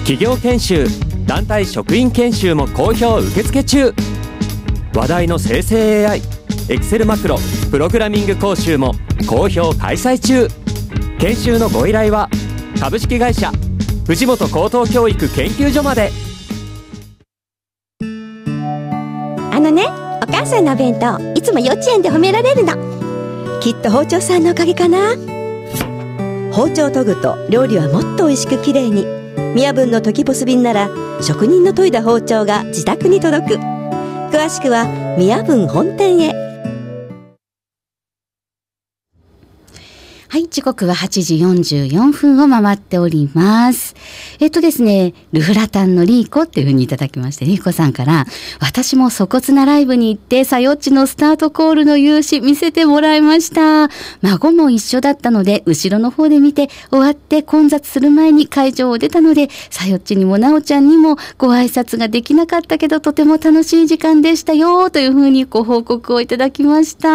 企業研修、団体職員研修も好評受付中。話題の生成 AI、Excel マクロ、プログラミング講習も好評開催中。研修のご依頼は株式会社藤本高等教育研究所まで。 お母さんのお弁当いつも幼稚園で褒められるの。きっと包丁さんのおかげかな。包丁を研ぐと料理はもっと美味しくきれいに。みやぶんのトキポス便なら職人の研いだ包丁が自宅に届く。詳しくはみやぶん本店へ。 はい、時刻は8時44分を回っております。ですね、ルフラタンのリーコっていうふうにいただきまして、リーコさんから、私も粗骨なライブに行って、さよっちのスタートコールの勇姿見せてもらいました。孫も一緒だったので、後ろの方で見て、終わって混雑する前に会場を出たので、さよっちにもなおちゃんにもご挨拶ができなかったけど、とても楽しい時間でしたよ、というふうにご報告をいただきました。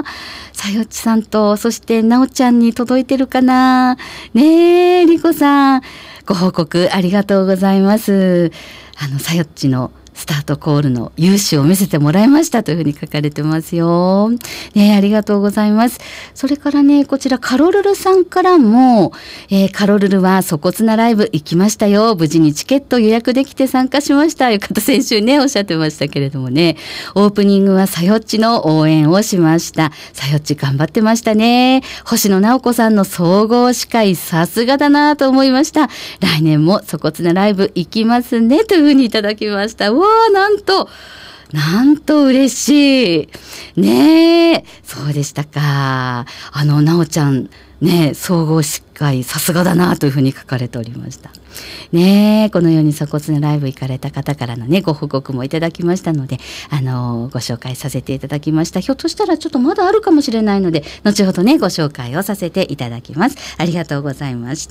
さよっちさんと、そしてなおちゃんに届いてるかなねえ、りこさん、ご報告ありがとうございます。さよっちのスタートコールの勇姿を見せてもらいましたというふうに書かれてますよ。ね、ありがとうございます。それからね、こちらカロルルさんからも、カロルルは粗骨なライブ行きましたよ。無事にチケット予約できて参加しました。いう方先週ね、おっしゃってましたけれどもね、オープニングはさよっちの応援をしました。さよっち頑張ってましたね。星野直子さんの総合司会さすがだなと思いました。来年も粗骨なライブ行きますねというふうにいただきました。なんと嬉しい。ねえ、そうでしたか。なおちゃん、ね、総合司会さすがだなというふうに書かれておりました。ねえ、このように粗骨なライブ行かれた方からのね、ご報告もいただきましたので、ご紹介させていただきました。ひょっとしたらちょっとまだあるかもしれないので、後ほどね、ご紹介をさせていただきます。ありがとうございました。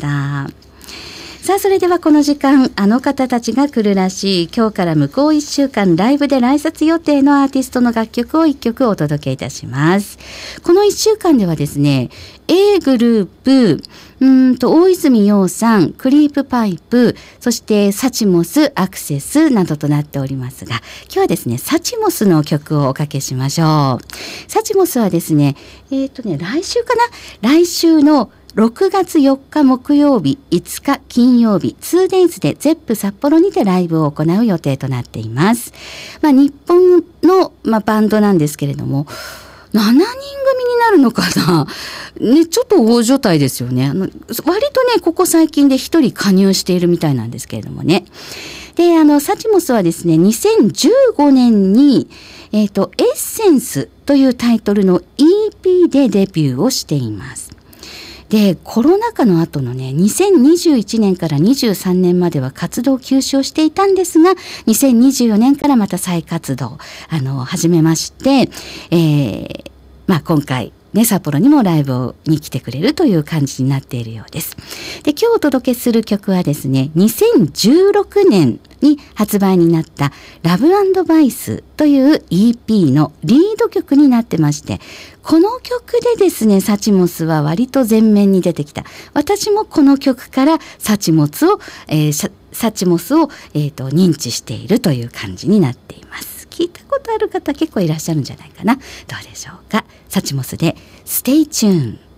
さあ、それではこの時間、あの方たちが来るらしい、今日から向こう1週間ライブで来札予定のアーティストの楽曲を1曲お届けいたします。この1週間ではですね、A グループ、大泉洋さん、クリープパイプ、そしてサチモス、アクセスなどとなっておりますが、今日はですね、サチモスの曲をおかけしましょう。サチモスはですね、来週かな？来週の6月4日木曜日、5日金曜日、2days でゼップ札幌にてライブを行う予定となっています。日本の、バンドなんですけれども、7人組になるのかなね、ちょっと大所帯ですよね。割とね、ここ最近で1人加入しているみたいなんですけれどもね。で、サチモスはですね、2015年に、エッセンスというタイトルの EP でデビューをしています。で、コロナ禍の後のね、2021年から23年までは活動休止をしていたんですが、2024年からまた再活動、始めまして、今回、ね、札幌にもライブに来てくれるという感じになっているようです。で、今日お届けする曲はですね、2016年に発売になったラブ&バイスという EP のリード曲になってまして、この曲でですね、サチモスは割と前面に出てきた。私もこの曲からサチモスを、認知しているという感じになっています。聞いたことある方結構いらっしゃるんじゃないかな。どうでしょうか。サチモスでステイチューン。